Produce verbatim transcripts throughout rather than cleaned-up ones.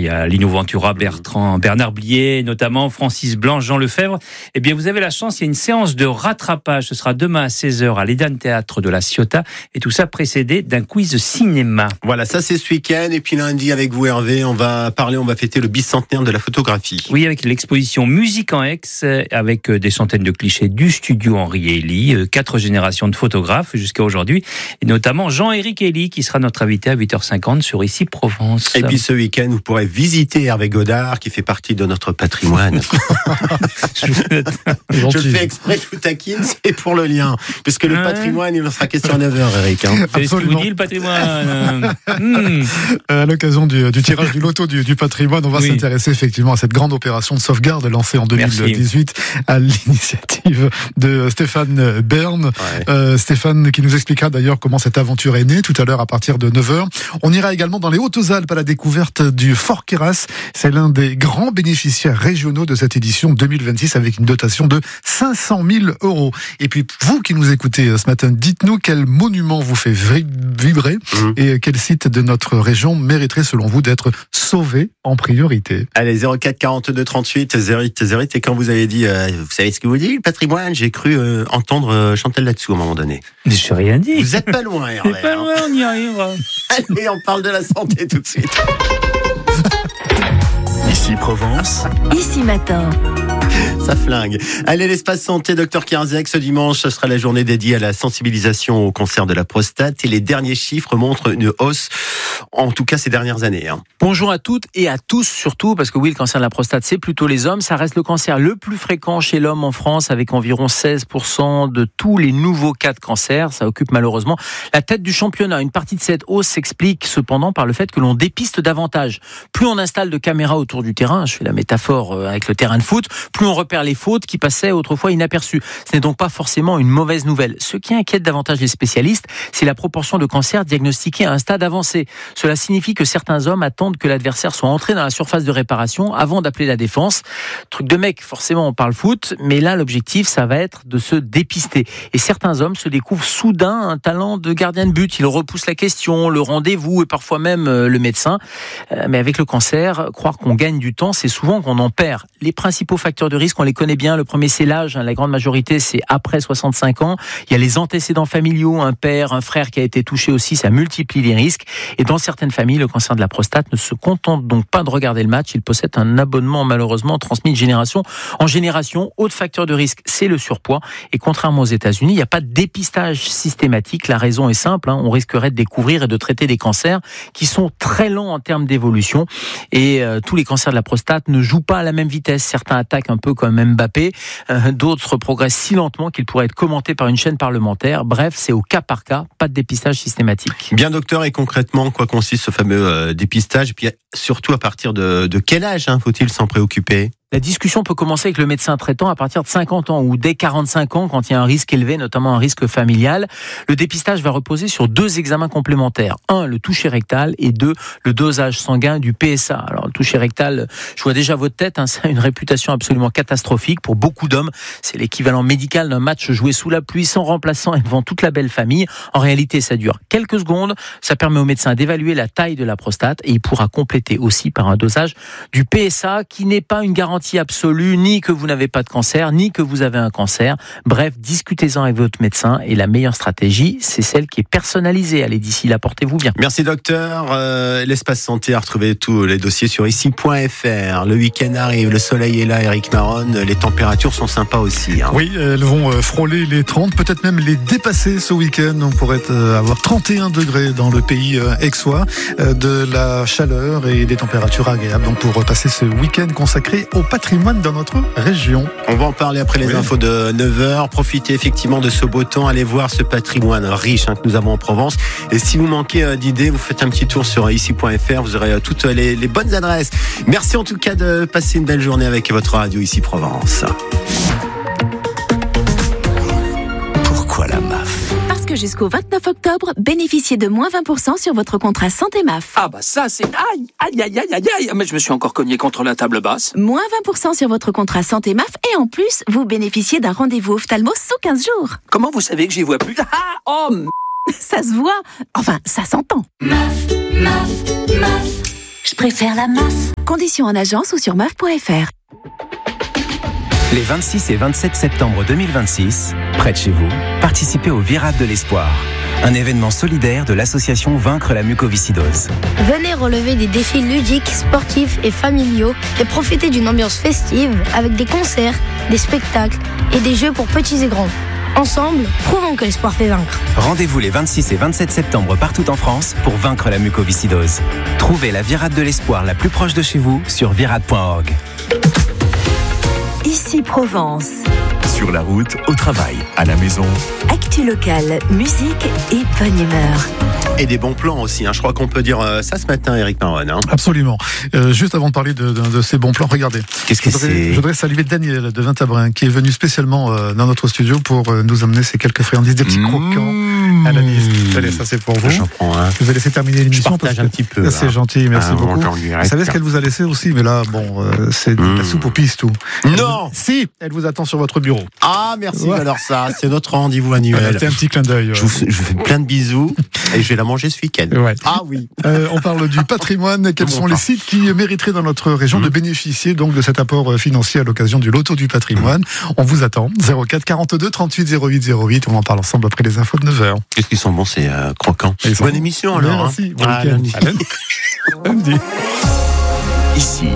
y a Lino Ventura, Bertrand, Bernard Blier, notamment Francis Blanche, Jean Lefebvre. Eh bien, vous avez la chance, il y a une séance de rattrapage. Ce sera demain à seize heures à l'Eden Théâtre de la Ciotat. Et tout ça précédé d'un quiz cinéma. Voilà, ça c'est ce week-end. Et puis lundi, avec vous Hervé, on va parler, on va fêter le bicentenaire de la photographie. Oui, avec l'exposition Musique en Ex, avec des centaines de clichés du studio Henri Elie, quatre générations de photographes jusqu'à aujourd'hui, et notamment Jean-Éric Elie qui sera notre invité à huit heures cinquante sur Ici Provence. Et puis ce week-end, vous pourrez visiter Hervé Godard qui fait partie de notre patrimoine. Je le fais exprès, je vous taquine, c'est pour le lien. Puisque le patrimoine, il en sera question à neuf heures, Eric. Hein. C'est ce que vous dit, le patrimoine. mmh. À l'occasion du, du tirage du loto du, du patrimoine, on va oui. s'intéresser effectivement à cette grande opération de sauvegarde lancée en deux mille dix-huit Merci. À l'initiative de Stéphane Bern. Ouais. Euh, Stéphane qui nous expliquera d'ailleurs comment cette aventure est née tout à l'heure à partir de neuf heures. On ira également dans les Hautes-Alpes à la découverte du Fort Queyras. C'est l'un des grands bénéficiaires régionaux de cette édition deux mille vingt-six avec une dotation de cinq cent mille euros. Et puis vous qui nous écoutez ce matin, dites-nous quel monument vous fait vibrer mmh. et quel site de notre région mériterait selon vous d'être sauvé en priorité. Allez, zéro quatre quarante-deux trente-huit zéro huit zéro huit. Et quand vous avez dit, euh, vous savez ce que vous dites, le patrimoine, j'ai cru euh, entendre euh, Chantal là-dessous à un moment donné. Je n'ai rien dit. Vous êtes pas loin, Hervé. C'est pas loin, on y arrivera. Allez, on parle de la santé tout de suite. Ici Provence. Ici Matin. Ça flingue. Allez, l'espace santé, docteur Kierzek, ce dimanche, ce sera la journée dédiée à la sensibilisation au cancer de la prostate. Et les derniers chiffres montrent une hausse, en tout cas ces dernières années. Hein. Bonjour à toutes et à tous surtout, parce que oui, le cancer de la prostate, c'est plutôt les hommes. Ça reste le cancer le plus fréquent chez l'homme en France, avec environ seize pour cent de tous les nouveaux cas de cancer. Ça occupe malheureusement la tête du championnat. Une partie de cette hausse s'explique cependant par le fait que l'on dépiste davantage. Plus on installe de caméras autour du terrain, je fais la métaphore avec le terrain de foot, plus on repère les fautes qui passaient autrefois inaperçues. Ce n'est donc pas forcément une mauvaise nouvelle. Ce qui inquiète davantage les spécialistes, c'est la proportion de cancers diagnostiqués à un stade avancé. Cela signifie que certains hommes attendent que l'adversaire soit entré dans la surface de réparation avant d'appeler la défense. Truc de mec, forcément on parle foot, mais là l'objectif ça va être de se dépister. Et certains hommes se découvrent soudain un talent de gardien de but. Ils repoussent la question, le rendez-vous et parfois même le médecin. Mais avec le cancer, croire qu'on gagne du temps, c'est souvent qu'on en perd. Les principaux facteurs de risque, on les connaît bien. Le premier, c'est l'âge. La grande majorité, c'est après soixante-cinq ans. Il y a les antécédents familiaux, un père, un frère qui a été touché aussi, ça multiplie les risques. Et dans certaines familles, le cancer de la prostate ne se contente donc pas de regarder le match. Il possède un abonnement, malheureusement, transmis de génération en génération. Autre facteur de risque, c'est le surpoids. Et contrairement aux États-Unis, il n'y a pas de dépistage systématique. La raison est simple, hein. On risquerait de découvrir et de traiter des cancers qui sont très lents en termes d'évolution. Et euh, tous les cancers de la prostate ne jouent pas à la même vitesse. Certains attaquent un peu comme Mbappé, euh, d'autres progressent si lentement qu'ils pourraient être commentés par une chaîne parlementaire. Bref, c'est au cas par cas, pas de dépistage systématique. Bien docteur, et concrètement, quoi consiste ce fameux euh, dépistage? Et puis surtout, à partir de, de quel âge hein, faut-il s'en préoccuper? La discussion peut commencer avec le médecin traitant à partir de cinquante ans ou dès quarante-cinq ans quand il y a un risque élevé, notamment un risque familial. Le dépistage va reposer sur deux examens complémentaires. Un, le toucher rectal et deux, le dosage sanguin du P S A. Alors le toucher rectal, je vois déjà votre tête, hein, ça a une réputation absolument catastrophique pour beaucoup d'hommes. C'est l'équivalent médical d'un match joué sous la pluie, sans remplaçant et devant toute la belle famille. En réalité, ça dure quelques secondes. Ça permet au médecin d'évaluer la taille de la prostate et il pourra compléter aussi par un dosage du P S A qui n'est pas une garantie absolue, ni que vous n'avez pas de cancer, ni que vous avez un cancer. Bref, discutez-en avec votre médecin et la meilleure stratégie, c'est celle qui est personnalisée. Allez, d'ici là, portez-vous bien. Merci docteur. Euh, l'espace santé a retrouvé tous les dossiers sur ici point f r. Le week-end arrive, le soleil est là, Eric Maron. Les températures sont sympas aussi. Hein. Oui, elles vont frôler les trente, peut-être même les dépasser ce week-end. On pourrait avoir trente et un degrés dans le pays aixois, de la chaleur et des températures agréables. Donc pour passer ce week-end consacré au patrimoine dans notre région. On va en parler après les oui. infos de neuf heures. Profitez effectivement de ce beau temps. Allez voir ce patrimoine riche hein, que nous avons en Provence. Et si vous manquez d'idées, vous faites un petit tour sur ici point f r. Vous aurez toutes les, les bonnes adresses. Merci en tout cas de passer une belle journée avec votre radio ici Provence. Pourquoi la M A F ? Parce que jusqu'au vingt-neuf octobre, bénéficiez de moins vingt pour cent sur votre contrat Santé M A F. Ah bah ça c'est... Aïe, aïe, aïe, aïe, aïe, aïe. Mais je me suis encore cogné contre la table basse. Moins vingt pour cent sur votre contrat Santé M A F et en plus, vous bénéficiez d'un rendez-vous ophtalmo sous quinze jours. Comment vous savez que j'y vois plus? Ah, oh m... Ça se voit. Enfin, ça s'entend. M A F, M A F, M A F. Je préfère la M A F. Conditions en agence ou sur M A F point F R. Les vingt-six et vingt-sept septembre deux mille vingt-six, près de chez vous, participez au Virade de l'Espoir, un événement solidaire de l'association Vaincre la mucoviscidose. Venez relever des défis ludiques, sportifs et familiaux et profiter d'une ambiance festive avec des concerts, des spectacles et des jeux pour petits et grands. Ensemble, prouvons que l'espoir fait vaincre. Rendez-vous les vingt-six et vingt-sept septembre partout en France pour vaincre la mucoviscidose. Trouvez la Virade de l'Espoir la plus proche de chez vous sur virade point org. Ici Provence. Sur la route, au travail, à la maison. Actu locale, musique et bonne humeur. Et des bons plans aussi, hein. Je crois qu'on peut dire euh, ça ce matin, Eric Marron. Hein. Absolument. Euh, juste avant de parler de, de, de ces bons plans, regardez. Qu'est-ce que je voudrais, c'est ? Je voudrais saluer Daniel de Vintabrin, qui est venu spécialement euh, dans notre studio pour euh, nous amener ces quelques friandises, des petits mmh. croquants à la liste. Allez, ça c'est pour vous. J'en prends un. Je vais laisser terminer l'émission. Je partage un petit peu. C'est gentil, merci ah, beaucoup. Vous savez ce qu'elle vous a laissé aussi, mais là, bon, euh, c'est de mmh. la soupe aux pistes. Non. Si, elle vous attend sur votre bureau. Ah, merci. Ouais. Alors ça, c'est notre rendez-vous annuel. Ouais, c'est un petit clin d'œil. Ouais. Je, vous, je vous fais plein de bisous et je vais la manger ce week-end. Ouais. Ah oui. Euh, on parle du patrimoine. Quels sont les sites qui mériteraient dans notre région mmh. de bénéficier donc de cet apport financier à l'occasion du loto du patrimoine ? mmh. On vous attend. zéro quatre quarante-deux trente-huit zéro huit zéro huit. On en parle ensemble après les infos de neuf heures. Qu'est-ce qu'ils sont bons ces euh, croquants. Bonne bons. Émission alors. Merci. Hein. Bon ah, lundi. Lundi. Ici.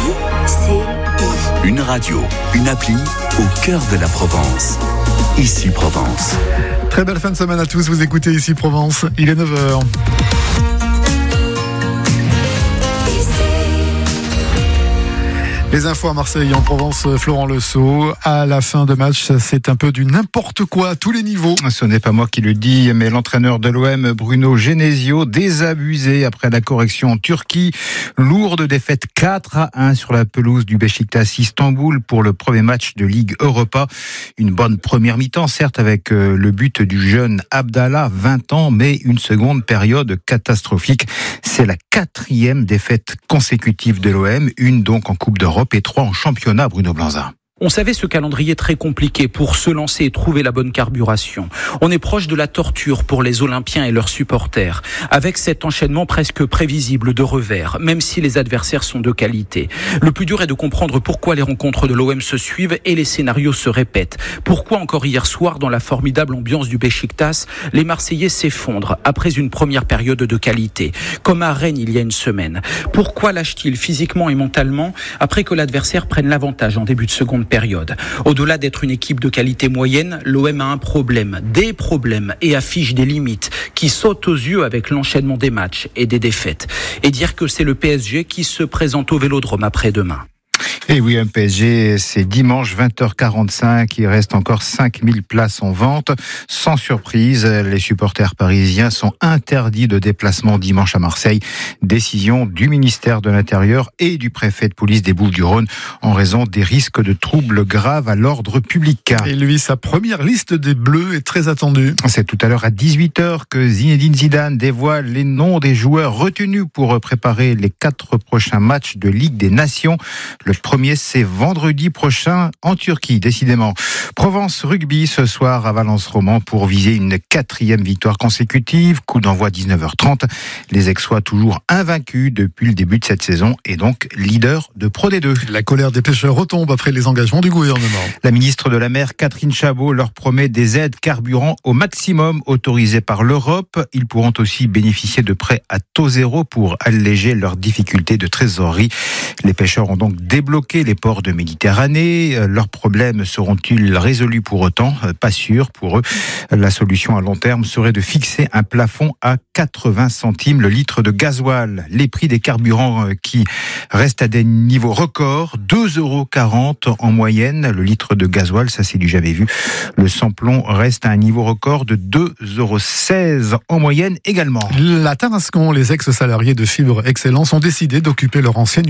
Une radio, une appli au cœur de la Provence. Ici Provence. Très belle fin de semaine à tous, vous écoutez Ici Provence, il est neuf heures. Les infos à Marseille, en Provence, Florent Lesault. À la fin de match, c'est un peu du n'importe quoi à tous les niveaux. Ce n'est pas moi qui le dis, mais l'entraîneur de l'O M, Bruno Genesio, désabusé après la correction en Turquie. Lourde défaite quatre à un sur la pelouse du Beşiktaş Istanbul pour le premier match de Ligue Europa. Une bonne première mi-temps, certes, avec le but du jeune Abdallah, vingt ans, mais une seconde période catastrophique. C'est la quatrième défaite consécutive de l'O M, une donc en Coupe d'Europe et trois en championnat, Bruno Blanza. On savait ce calendrier très compliqué pour se lancer et trouver la bonne carburation. On est proche de la torture pour les Olympiens et leurs supporters, avec cet enchaînement presque prévisible de revers, même si les adversaires sont de qualité. Le plus dur est de comprendre pourquoi les rencontres de l'O M se suivent et les scénarios se répètent. Pourquoi encore hier soir, dans la formidable ambiance du Beşiktaş, les Marseillais s'effondrent après une première période de qualité, comme à Rennes il y a une semaine. Pourquoi lâchent-ils physiquement et mentalement après que l'adversaire prenne l'avantage en début de seconde période. Au-delà d'être une équipe de qualité moyenne, l'O M a un problème, des problèmes et affiche des limites qui sautent aux yeux avec l'enchaînement des matchs et des défaites. Et dire que c'est le P S G qui se présente au Vélodrome après-demain. Et oui, un P S G, c'est dimanche vingt heures quarante-cinq. Il reste encore cinq mille places en vente. Sans surprise, les supporters parisiens sont interdits de déplacement dimanche à Marseille. Décision du ministère de l'Intérieur et du préfet de police des Bouches-du-Rhône en raison des risques de troubles graves à l'ordre public. Et lui, sa première liste des Bleus est très attendue. C'est tout à l'heure à dix-huit heures que Zinedine Zidane dévoile les noms des joueurs retenus pour préparer les quatre prochains matchs de Ligue des Nations. Le premier, c'est vendredi prochain en Turquie, décidément. Provence Rugby ce soir à Valence-Roman pour viser une quatrième victoire consécutive. Coup d'envoi dix-neuf heures trente. Les Aixois toujours invaincus depuis le début de cette saison et donc leader de Pro D deux. La colère des pêcheurs retombe après les engagements du gouvernement. La ministre de la Mer, Catherine Chabot, leur promet des aides carburant au maximum autorisées par l'Europe. Ils pourront aussi bénéficier de prêts à taux zéro pour alléger leurs difficultés de trésorerie. Les pêcheurs ont donc débloqué les ports de Méditerranée. Leurs problèmes seront-ils résolus pour autant ? Pas sûr pour eux. La solution à long terme serait de fixer un plafond à quatre-vingts centimes le litre de gasoil. Les prix des carburants qui restent à des niveaux records, deux euros quarante en moyenne. Le litre de gasoil, ça c'est du jamais vu. Le samplon reste à un niveau record de deux euros seize en moyenne également. La Tarascon, les ex-salariés de Fibre Excellence ont décidé d'occuper leur ancienne usine de pâtisserie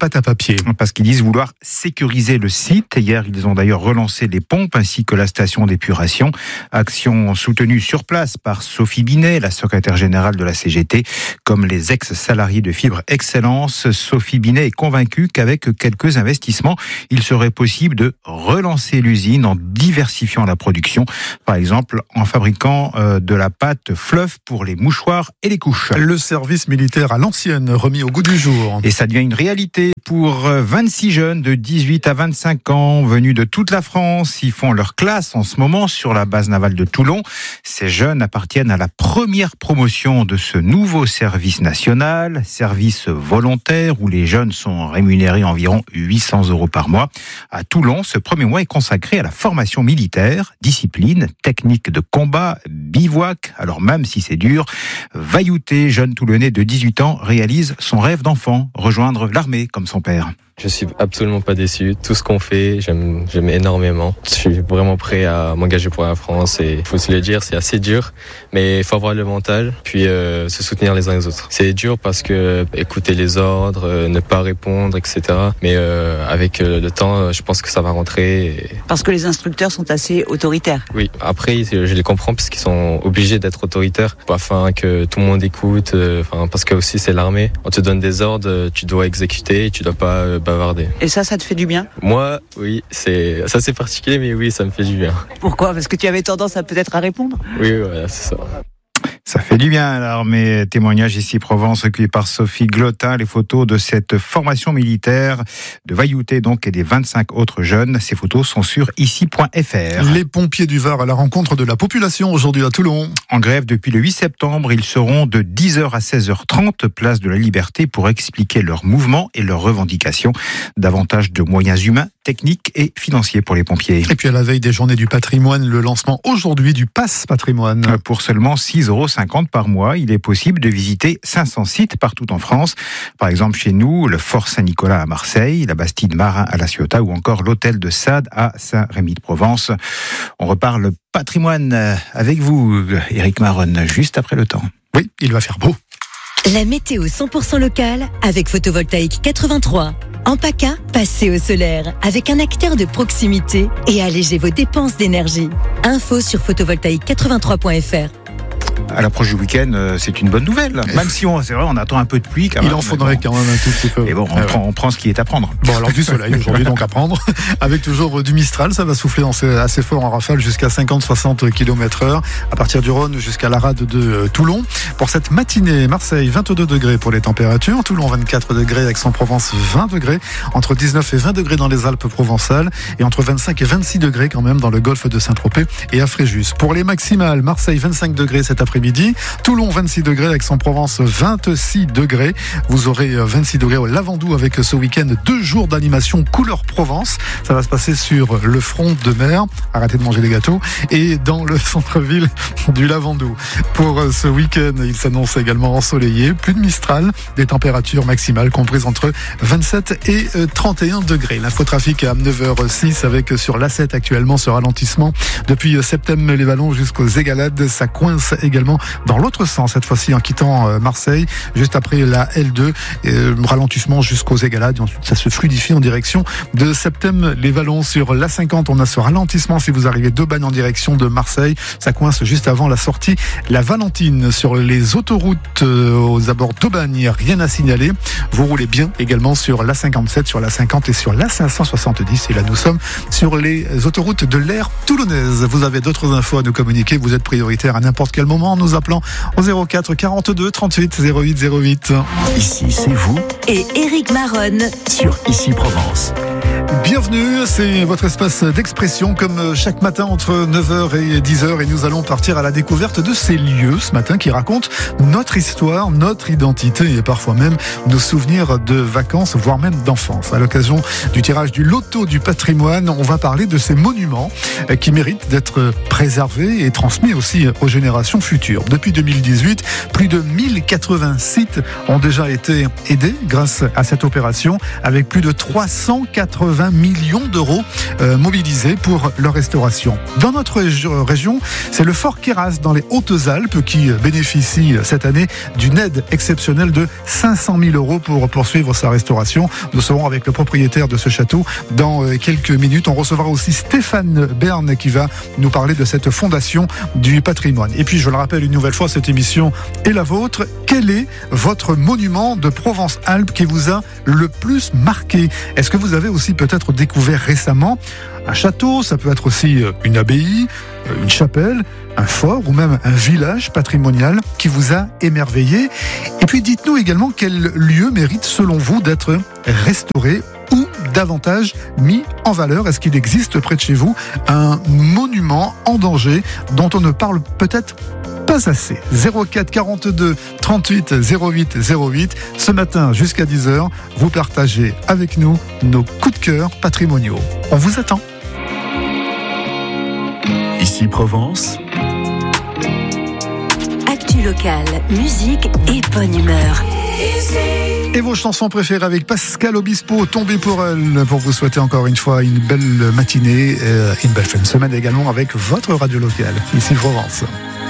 pâte à papier. Parce qu'ils disent vouloir sécuriser le site. Hier, ils ont d'ailleurs relancé les pompes ainsi que la station d'épuration. Action soutenue sur place par Sophie Binet, la secrétaire générale de la C G T. Comme les ex-salariés de Fibre Excellence, Sophie Binet est convaincue qu'avec quelques investissements, il serait possible de relancer l'usine en diversifiant la production. Par exemple, en fabriquant euh, de la pâte fluff pour les mouchoirs et les couches. Le service militaire à l'ancienne, remis au goût du jour. Et ça devient une réalité pour vingt-six jeunes de dix-huit à vingt-cinq ans venus de toute la France. Ils font leur classe en ce moment sur la base navale de Toulon. Ces jeunes appartiennent à la première promotion de ce nouveau service national, service volontaire où les jeunes sont rémunérés environ huit cents euros par mois. À Toulon, ce premier mois est consacré à la formation militaire, discipline, technique de combat, bivouac. Alors même si c'est dur, Vaillouté, jeune Toulonnais de dix-huit ans, réalise son rêve d'enfant, rejoindre l'armée comme son père. Je suis absolument pas déçu. Tout ce qu'on fait, j'aime, j'aime énormément. Je suis vraiment prêt à m'engager pour la France et faut se le dire, c'est assez dur, mais il faut avoir le mental, puis euh, se soutenir les uns les autres. C'est dur parce que écouter les ordres, euh, ne pas répondre, et cetera. Mais euh, avec euh, le temps, je pense que ça va rentrer. Et... Parce que les instructeurs sont assez autoritaires. Oui, après, je les comprends parce qu'ils sont obligés d'être autoritaires afin que tout le monde écoute. Euh, enfin, parce que aussi c'est l'armée. On te donne des ordres, tu dois exécuter, tu dois pas euh, bavarder. Et ça, ça te fait du bien ? Moi, oui, c'est ça c'est particulier, mais oui, ça me fait du bien. Pourquoi ? Parce que tu avais tendance à peut-être à répondre ? Oui, voilà, c'est ça. Ça fait du bien, l'armée. Témoignage ici Provence, recueilli par Sophie Glotin. Les photos de cette formation militaire de Vaillouté donc et des vingt-cinq autres jeunes. Ces photos sont sur ici point f r. Les pompiers du Var à la rencontre de la population aujourd'hui à Toulon. En grève depuis le huit septembre, ils seront de dix heures à seize heures trente, place de la Liberté, pour expliquer leurs mouvements et leurs revendications. Davantage de moyens humains, techniques et financiers pour les pompiers. Et puis à la veille des journées du patrimoine, le lancement aujourd'hui du Pass Patrimoine. Pour seulement six euros cinquante par mois, il est possible de visiter cinq cents sites partout en France. Par exemple, chez nous, le Fort Saint-Nicolas à Marseille, la Bastide Marin à La Ciotat ou encore l'hôtel de Sade à Saint-Rémy-de-Provence. On reparle patrimoine avec vous, Éric Maronne, juste après le temps. Oui, il va faire beau. La météo cent pour cent locale avec Photovoltaïque quatre-vingt-trois. En PACA, passez au solaire avec un acteur de proximité et allégez vos dépenses d'énergie. Info sur photovoltaïque quatre-vingt-trois point f r. À l'approche du week-end, c'est une bonne nouvelle. Même si on, c'est vrai, on attend un peu de pluie. Quand Il même, en faudrait bon. quand même un tout petit peu. Et bon, on, ouais, prend, ouais. on prend ce qui est à prendre. Bon, alors du soleil aujourd'hui donc à prendre. Avec toujours du Mistral, ça va souffler assez fort en rafale jusqu'à cinquante à soixante kilomètres heure. À partir du Rhône jusqu'à la rade de Toulon. Pour cette matinée, Marseille, vingt-deux degrés pour les températures. Toulon, vingt-quatre degrés. Aix-en-Provence, vingt degrés. Entre dix-neuf et vingt degrés dans les Alpes provençales. Et entre vingt-cinq et vingt-six degrés quand même dans le golfe de Saint-Tropez et à Fréjus. Pour les maximales, Marseille, vingt-cinq degrés cet après-midi. Toulon, vingt-six degrés, Aix-en-Provence, vingt-six degrés. Vous aurez vingt-six degrés au Lavandou avec ce week-end deux jours d'animation couleur Provence. Ça va se passer sur le front de mer. Arrêtez de manger des gâteaux. Et dans le centre-ville du Lavandou. Pour ce week-end, il s'annonce également ensoleillé. Plus de Mistral. Des températures maximales comprises entre vingt-sept et trente et un degrés. L'infotrafic à neuf heures six avec sur l'A sept actuellement ce ralentissement. Depuis Septem-les-Vallons jusqu'aux Égalades. Ça coince également dans l'autre sens, cette fois-ci en quittant Marseille, juste après la L deux, euh, ralentissement jusqu'aux Égalades, et ensuite ça se fluidifie en direction de Septem-les-Vallons. Sur l'A cinquante, on a ce ralentissement si vous arrivez d'Aubagne en direction de Marseille, ça coince juste avant la sortie La Valentine. Sur les autoroutes euh, aux abords d'Aubagne, rien à signaler, vous roulez bien également sur l'A cinquante-sept, sur l'A cinquante et sur l'A cinq cent soixante-dix, et là nous sommes sur les autoroutes de l'aire toulonnaise. Vous avez d'autres infos à nous communiquer, vous êtes prioritaire à n'importe quel moment en nous appelant au zéro quatre quarante-deux trente-huit zéro huit zéro huit. Ici, c'est vous. Et Éric Maronne sur Ici Provence. Bienvenue, c'est votre espace d'expression comme chaque matin entre neuf heures et dix heures, et nous allons partir à la découverte de ces lieux ce matin qui racontent notre histoire, notre identité et parfois même nos souvenirs de vacances, voire même d'enfance. À l'occasion du tirage du loto du patrimoine, on va parler de ces monuments qui méritent d'être préservés et transmis aussi aux générations futures. Depuis deux mille dix-huit, plus de mille quatre-vingts sites ont déjà été aidés grâce à cette opération, avec plus de trois cent quatre-vingts un million d'euros euh, mobilisés pour leur restauration. Dans notre région, c'est le Fort Queyras dans les Hautes-Alpes qui bénéficie cette année d'une aide exceptionnelle de cinq cent mille euros pour poursuivre sa restauration. Nous serons avec le propriétaire de ce château dans quelques minutes. On recevra aussi Stéphane Bern qui va nous parler de cette fondation du patrimoine. Et puis, je le rappelle une nouvelle fois, cette émission est la vôtre. Quel est votre monument de Provence-Alpes qui vous a le plus marqué? Est-ce que vous avez aussi peut-être découvert récemment un château? Ça peut être aussi une abbaye, une chapelle, un fort ou même un village patrimonial qui vous a émerveillé. Et puis dites-nous également quel lieu mérite selon vous d'être restauré ou davantage mis en valeur. Est-ce qu'il existe près de chez vous un monument en danger dont on ne parle peut-être pas assez? zéro quatre quarante-deux trente-huit zéro huit zéro huit. Ce matin jusqu'à dix heures, vous partagez avec nous nos coups de cœur patrimoniaux. On vous attend. Ici Provence. Actu locale, musique et bonne humeur. Et vos chansons préférées avec Pascal Obispo, Tombé pour elle, pour vous souhaiter encore une fois une belle matinée, euh, une belle fin de semaine également avec votre radio locale, ici Provence.